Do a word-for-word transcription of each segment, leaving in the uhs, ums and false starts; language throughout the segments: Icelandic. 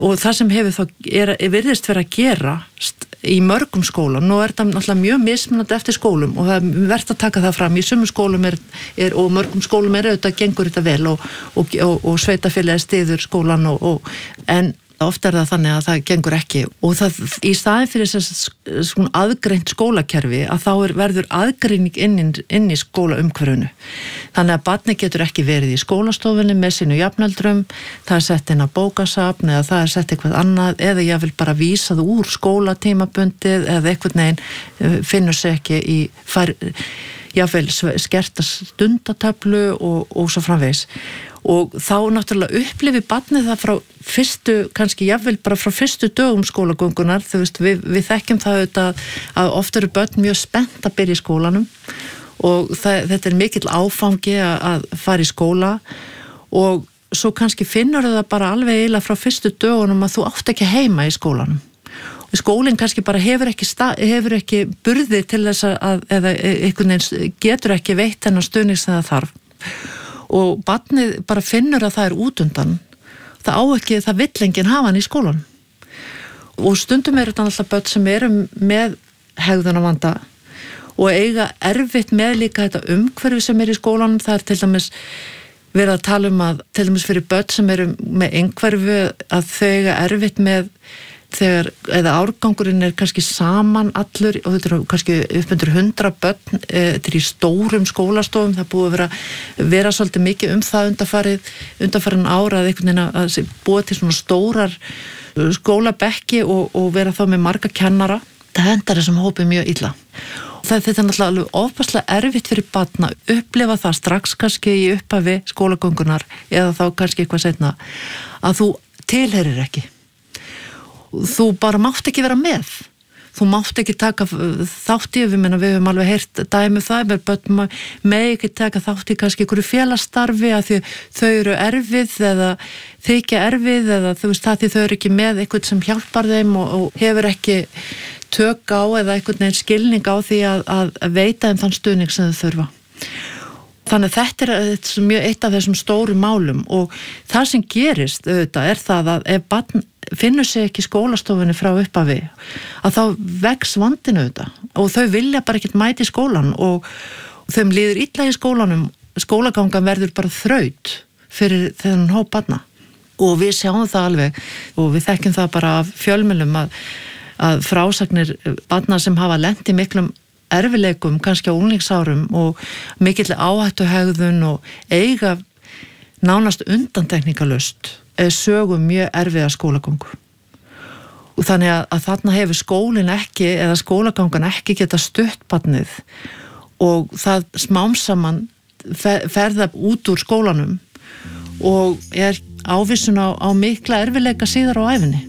og það sem hefur þá er, virðist vera að gera í mörgum skólum, nú er það náttúrulega mjög mismunandi eftir skólum og það er verðt að taka það fram, í sumum skólum er, er og mörgum skólum er auðvitað gengur þetta vel og, og, og, og sveitafélagi styður skólan og, og en ofta er það þannig að það gengur ekki og það í staðin fyrir þess að aðgreint skólakerfi að þá er, verður aðgreining inn, inn í skólaumhverfinu. Þannig að barnið getur ekki verið í skólastofunni með sínu jafnöldrum, það er sett inn á bókasafn eða það er sett eitthvað annað eða ég vil bara vísa það úr skólatímabundið eða eitthvað neginn finnur sig ekki í fær, jáfnvel skerta stundatöflu og, og svo framvegis. Og þá náttúrulega upplifi barnið það frá fyrstu, kannski jafnvel bara frá fyrstu dögum skólagöngunar, þú veist, við, við þekkjum það auðvitað að oft eru börn mjög spennt að byrja í skólanum og það, þetta er mikill áfangi að, að fara í skóla og svo kannski finnur það bara alveg eiginlega frá fyrstu dögunum að þú átt ekki heima í skólanum. Og skólinn kannski bara hefur ekki, sta, hefur ekki burði til þess að, eða einhvern veginn getur ekki veitt þennan stuðning sem það þarf. Og barnið bara finnur að það er útundan, það á ekki, það vill enginn hafa hann í skólan. Og stundum er þetta alltaf börn sem eru með hegðunarvanda og eiga erfitt með líka þetta umhverfi sem er í skólanum, það er til dæmis verið að tala um að, til dæmis fyrir börn sem eru með einhverfu að þau eiga erfitt með þegar, eða árgangurinn er kannski saman allur og þetta eru kannski upp undir hundra börn, þetta er í stórum skólastofum, það er búið að vera, vera svolítið mikið um það undanfarið, undanfarin ára að einhvern veginn að búið til svona stórar skólabekki og, og vera þá með marga kennara, það hendar þessum hópi mjög illa. Það, þetta er náttúrulega alveg ofbærslega erfitt fyrir barn að upplifa það strax kannski í upphafi skólagöngunar eða þá kannski eitthvað seinna að þú tilheyrir ekki. Þú bara mátt ekki vera með. Þú mátt ekki taka þátt í, við, menna, við höfum alveg heyrt dæmi það, með börn með ekki taka þátt í kannski einhverju félagsstarfi að því þau eru erfið eða þykja erfið eða þú veist það því þau eru ekki með eitthvað sem hjálpar þeim og, og hefur ekki tök á eða einhvern veginn skilning á því að, að veita þeim þann stuðning sem þau þurfa. Þannig að þetta er, þetta er mjög eitt af þessum stóru málum og það sem gerist auðvitað er það að ef barn finnur sig ekki í skólastofunni frá upphafi að þá vex vandinu auðvitað og þau vilja bara ekkert mæta í skólan og þeim líður illa í skólanum, skólagangan verður bara þraut fyrir þennan hóp barna og við sjáum það alveg og við þekkjum það bara af fjölmiðlum að, að frásagnir barna sem hafa lent í miklum erfileikum, kannski á unglingsárum og mikill áhættuhegðun og eiga nánast undantekningalust sögum mjög erfiða skólagöngu. Og þannig að, að þarna hefur skólinn ekki eða skólagangan ekki geta stutt barnið og það smám saman fer, ferða út úr skólanum og er ávísun á, á mikla erfileika síðar á ævinni.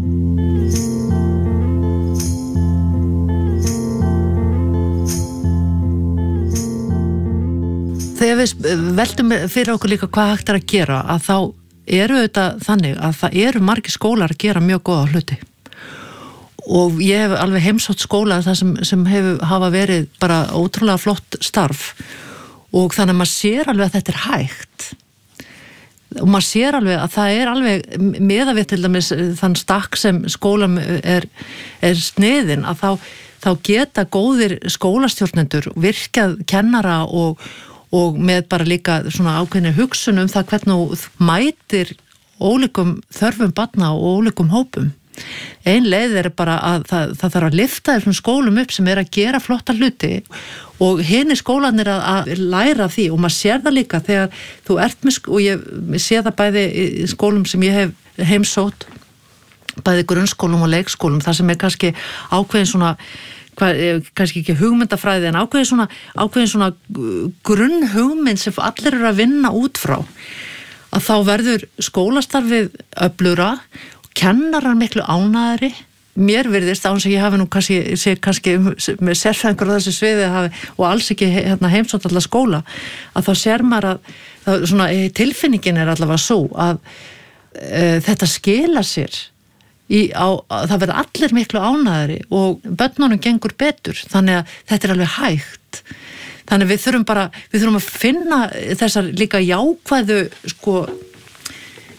Þegar við veltum fyrir okkur líka hvað hægt er að gera að þá eru þetta þannig að það eru margir skólar að gera mjög góða hluti og ég hef alveg heimsótt skóla það sem, sem hefur hafa verið bara ótrúlega flott starf og þannig að maður sér alveg að þetta er hægt og maður sér alveg að það er alveg meðan við til dæmis þann stakk sem skólam er, er sniðin að þá, þá geta góðir skólastjórnendur virkað kennara og og með bara líka svona ákveðni hugsun um það hvernig þú mætir ólíkum þörfum barna og ólíkum hópum. Ein leið er bara að það, það þarf að lyfta þessum skólum upp sem er að gera flotta hluti og hinni skólanir að, að læra því og maður sér það líka þegar þú ert með, og ég sé það bæði í skólum sem ég hef heimsótt, bæði grunnskólum og leikskólum, það sem er kannski ákveðin svona Hvað, kannski ekki hugmyndafræði en ákveðin svona, ákveðin svona grunn hugmynd sem allir eru að vinna út frá að þá verður skólastarfið öflugra og kennarar miklu ánægðari mér virðist án sem ég hafi nú kannski, sé kannski með sérfræðingur á þessu sviði hafi, og alls ekki hérna, heimsótt alla skóla að þá sér maður að það, svona, tilfinningin er allavega svo að e, þetta skila sér Í, á, það verður allir miklu ánægðari og börnunum gengur betur þannig að þetta er alveg hægt þannig við þurfum bara við þurfum að finna þessar líka jákvæðu sko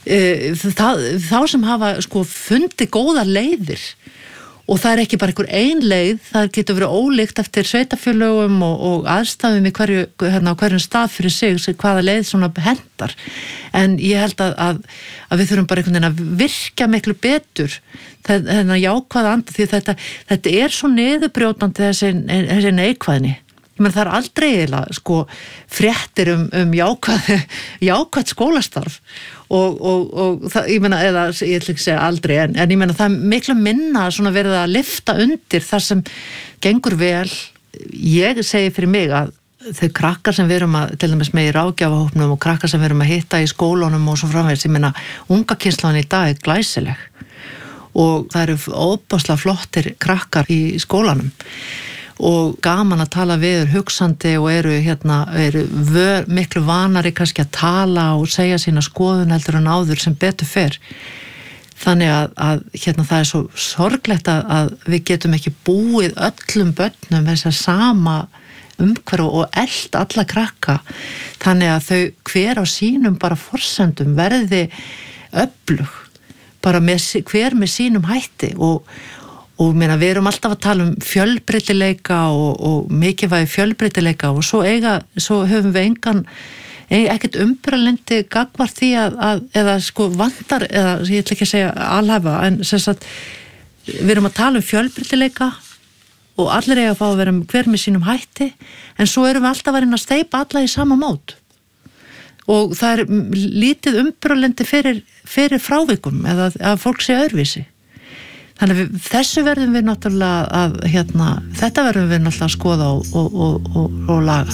e, það, þá sem hafa sko fundi góðar leiðir og það er ekki bara einhver ein leið, það getur verið ólíkt eftir sveitarfélögum og, og aðstæðum í hverju, hérna á hverjum stað fyrir sig, hvaða leið svona hendar. En ég held að, að, að við þurfum bara einhvern veginn að virka miklu betur þennan jákvæða anda, því þetta, þetta er svo niðurbrjótandi þessi, þessi neikvæðni. Ég menn það er aldrei eiginlega sko fréttir um, um jákvæð, jákvæð skólastarf og, og, og það, ég menna, eða ég ætla ekki að segja aldrei, en, en ég menna það er miklu minna svona verið að lyfta undir þar sem gengur vel. Ég segi fyrir mig að þau krakkar sem við erum að, til dæmis með í ráðgjafahópnum og krakkar sem við erum að hitta í skólunum og svo framvegis, ég menna, unga kynslóðin í dag er glæsileg og það eru óbáslega flottir krakkar í skólanum og gaman að tala við, hugsandi og eru hérna, eru vör, miklu vanari kannski að tala og segja sína skoðun heldur en áður sem betur fer. Þannig að, að hérna það er svo sorglegt að, að við getum ekki búið öllum börnum þess að sama umhverfu og eld alla krakka. Þannig að þau hver á sínum bara forsendum verði öflug, bara með, hver með sínum hætti og og meina, við erum alltaf að tala um fjölbreytileika og, og mikilvægi fjölbreytileika og svo eiga, svo höfum við engan, ekkert umbralendi gagnvart því að, að eða sko vantar, eða ég ætla ekki að segja alhafa, en sem sagt við erum að tala um fjölbreytileika og allir eiga að fá að vera hver með sínum hætti, en svo erum við alltaf að reyna að steypa alla í sama mót og það er lítið umbralendi fyrir, fyrir frávikum eða að fólk sé öðruvísi. Þannig að við, þessu verðum við náttúrulega að, hérna, þetta verðum við náttúrulega að skoða og, og, og, og, og laga.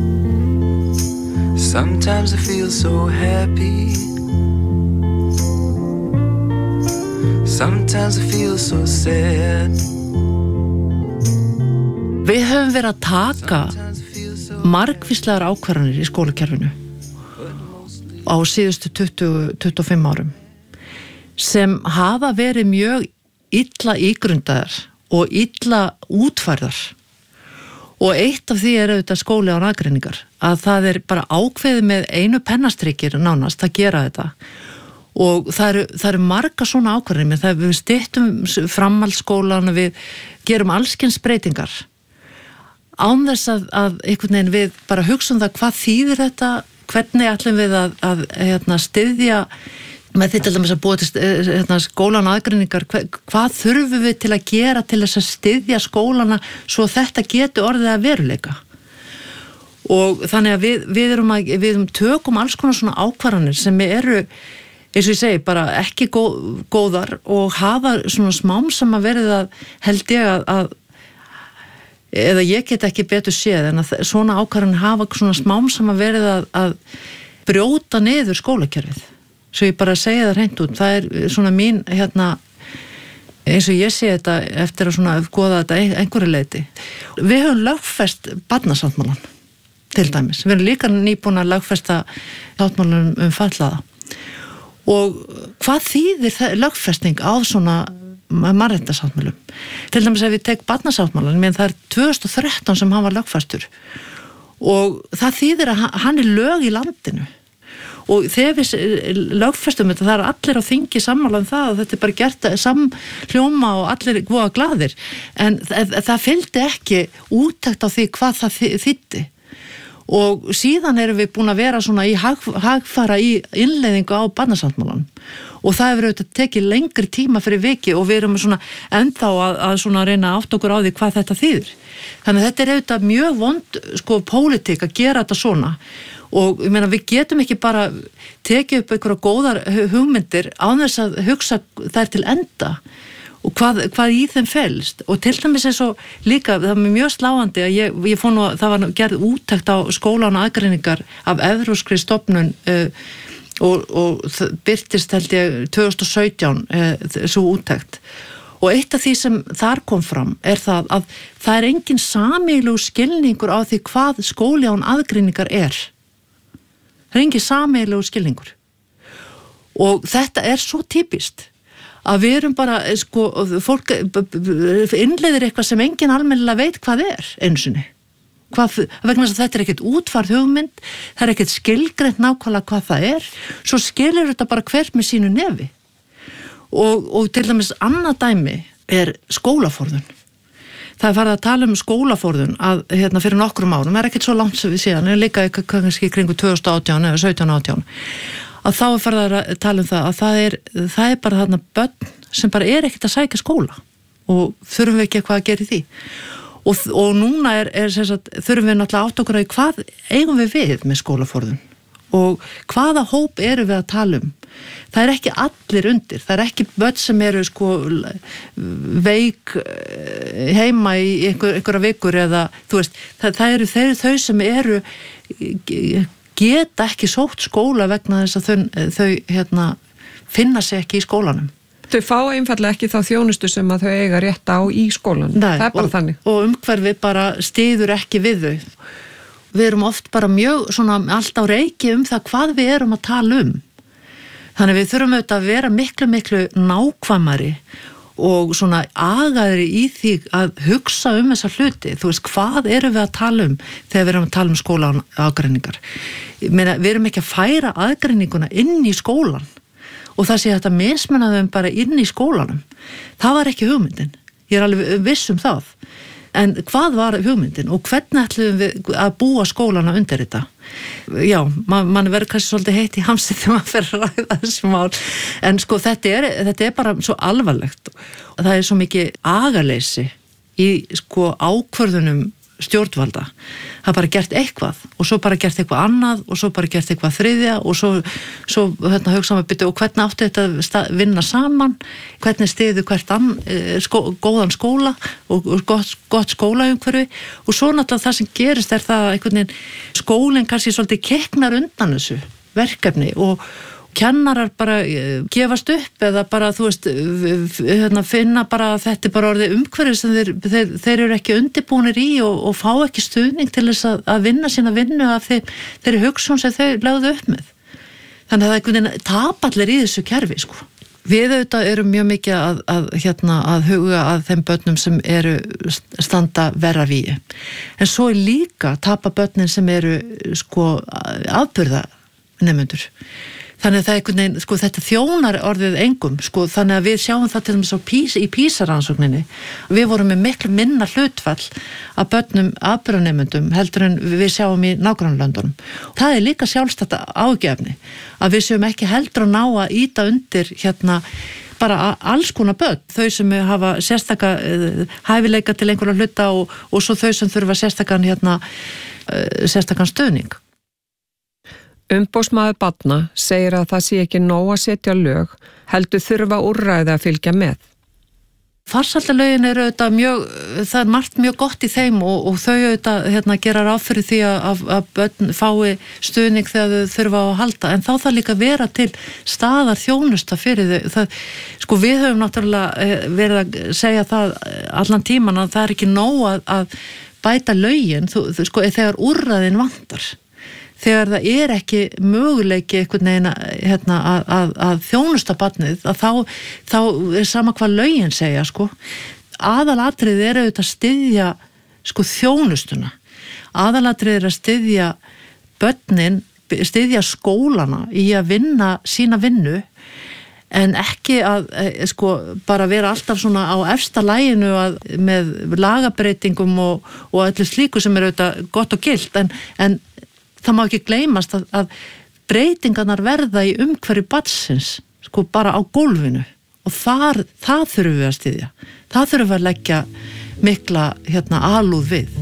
Sometimes I feel so happy. Sometimes I feel so sad. Við höfum verið að taka margvíslegar ákvarðanir í skólakerfinu á síðustu tuttugu til tuttugu og fimm árum sem hafa verið mjög illa ígrundaðar og illa útfærðar og eitt af því er auðvitað skóli án aðgreiningar að það er bara ákveðið með einu pennastrykir nánast að gera þetta og það eru, það eru marga svona ákvarðanir, það við styttum framhaldsskólan, við gerum allskyns breytingar án þess að, að einhvern veginn við bara hugsaum það hvað þýðir þetta, hvernig ætlum við að, að hérna, styðja með því til dæmis að búa til hérna, skólan aðgreiningar, hva, hvað þurfum við til að gera til þess að styðja skólana svo þetta getur orðið að veruleika og þannig að við, við erum að við tökum alls konar svona ákvarðanir sem eru, eins og ég segi, bara ekki gó, góðar og hafa svona smám sem að verið að held ég að, að eða ég get ekki betur séð en að svona ákvarðanir hafa svona smám sem að verið að, að brjóta niður skólakerfið. Svo ég bara segja það hreint út, það er svona mín, hérna, eins og ég sé þetta eftir að svona goða þetta einhverju leyti. Við höfum lögfest barnasáttmálann, til dæmis. Við erum líka nýbúin að lögfesta sáttmálann um fatlaða. Og hvað þýðir það, lögfesting á svona mannréttindasáttmálum? Til dæmis ef við tek barnasáttmálann, menn það er tvö þúsund og þrettán sem hann var lögfestur. Og það þýðir að hann er lög í landinu. Og þegar við lögfestum þetta, það er allir á þingi sammála um það og þetta er bara gert samhljóma og allir voða glaðir. En það, það fylgdi ekki úttekt á því hvað það þýddi. Og síðan erum við búin að vera svona í hag, hagfara í innleiðingu á barnasáttmálann. Og það hefur auðvitað tekið lengri tíma fyrir viki og við erum svona ennþá að, að svona reyna átt okkur á því hvað þetta þýðir. Þannig að þetta er auðvitað mjög vond sko pólitík að gera þetta svona. Og ég meina við getum ekki bara tekið upp einhverja góðar hugmyndir án þess að hugsa þær til enda og hvað, hvað í þeim felst og til dæmis er svo líka, það er mjög sláandi að ég, ég fór nú, það var gerð úttekt á skólan aðgreiningar af evrópskri stofnun uh, og, og það birtist held ég tvö þúsund og sautján uh, svo úttekt og eitt af því sem þar kom fram er það að það er engin sameiginlegur skilningur á því hvað skóli án aðgreiningar er. Það er engin sameiginlegur skilningur og þetta er svo típist að við erum bara, sko, fólk innleiðir eitthvað sem engin almennilega veit hvað er einu sinni Hvað, vegna þess að þetta er ekkert útfærð hugmynd, það er ekkert skilgreint nákvæmlega hvað það er, svo skilur þetta bara hvert með sínu nefi. Og, og til dæmis annað dæmi er skólaforðun. Það er farið að tala um skólaforðun að hérna fyrir nokkrum árum, það er ekkert svo langt sem við síðan, er líka kannski kringu tvö þúsund og átján eða sautján átján, að þá er farið að tala um það að það er, það er bara þarna börn sem bara er ekkert að sækja skóla og þurfum við ekki eitthvað að gera í því. Og, og núna er, er sagt, þurfum við náttúrulega átt okkur að hvað eigum við við með skólaforðun og hvaða hóp eru við að tala um. Það er ekki allir undir, það er ekki börn sem eru sko veik heima í einhver, einhverja vikur eða þú veist, það, það eru þeir, þau sem eru geta ekki sótt skóla vegna þess að þau, þau hérna, finna sig ekki í skólanum. Þau fá einfallega ekki þá þjónustu sem að þau eiga rétt á í skólan. Nei, það er bara og, þannig. Og umhverfið bara styður ekki við þau. Við erum oft bara mjög svona allt á reiki um það hvað við erum að tala um. Þannig við þurfum auðvitað að vera miklu, miklu nákvæmari og svona agaðri í því að hugsa um þessa hluti. Þú veist, hvað erum við að tala um þegar við erum að tala um skóla aðgreiningar? Ég meina, við erum ekki að færa aðgreininguna inn í skólan. Og það sé þetta mismunnaðum bara inn í skólanum. Það var ekki hugmyndin. Ég er alveg viss um það. En hvað var hugmyndin og hvernig ætlum við að búa skólana undir þetta? Já, man, man verður kannski svolítið heitt í hamsi þegar maður fer að ræða þessi mál. En sko þetta er, þetta er bara svo alvarlegt. Það er svo mikið agaleysi í sko ákvörðunum stjórnvalda. Það er bara gert eitthvað og svo bara gert eitthvað annað og svo bara gert eitthvað þriðja og svo, svo hérna, hugsa maður byrju og hvernig áttu þetta að vinna saman, hvernig stiðu hvert ann, skó, góðan skóla og, og gott, gott skólaumhverfi og svo náttúrulega það sem gerist er það einhvern veginn skólinn kannski svolítið keknar undan þessu verkefni og kennarar bara gefast upp eða bara þú veist hérna, finna bara að þetta er bara orðið umhverfið sem þeir, þeir, þeir eru ekki undirbúnir í og, og fá ekki stuðning til þess að, að vinna sína vinnu af þeir, þeirri hugsun sem þau lögðu upp með. Þannig að það er einhvern veginn tapallir í þessu kerfi sko. Við auðvitað erum mjög mikið að, að, hérna, að huga að þeim börnum sem eru standa verra vígi. En svo er líka tapa börnin sem eru sko afburða nemendur. Þannig að það er einhvern veginn, sko þetta þjónar orðið engum, sko þannig að við sjáum það til dæmis á PISA, í PISA-rannsókninni. Við vorum með miklu minna hlutfall af börnum afburðanemendum heldur en við sjáum í nágrannalöndunum. Það er líka sjálfstætt áhyggjuefni að við séum ekki heldur að ná að ýta undir hérna bara alls konar börn, þau sem hafa sérstaka uh, hæfileika til einhverja hluta og, og svo þau sem þurfa sérstakan hérna uh, sérstakan stuðning. Umboðsmaður barna segir að það sé ekki nóg að setja lög, heldur þurfa úrræði að fylgja með. Farsældarlögin eru auðvitað mjög, það er margt mjög gott í þeim og, og þau auðvitað hérna, gera ráð fyrir því að, að börn fái stuðning þegar þau þurfa á að halda, en þá það líka vera til staðar þjónusta fyrir þau. Það, sko við höfum náttúrulega verið að segja það allan tíman að það er ekki nóg að, að bæta lögin, þú, sko þegar úrræðin vantar. Þegar það er ekki möguleiki einhvern veginn hérna, að, að, að þjónusta barnið, að þá, þá er sama hvað lögin segja, sko. Aðalatriðið er auðvitað að styðja sko, þjónustuna. Aðalatriðið er að styðja börnin, styðja skólana í að vinna sína vinnu, en ekki að sko, bara vera alltaf svona á efsta laginu að, með lagabreitingum og, og öllu slíku sem er auðvitað gott og gilt, en, en það má ekki gleymast að, að breytingarnar verða í umhverfi barnsins, sko bara á gólfinu og þar, það þurfum við að styðja. Það þurfum við að leggja mikla hérna alúð við.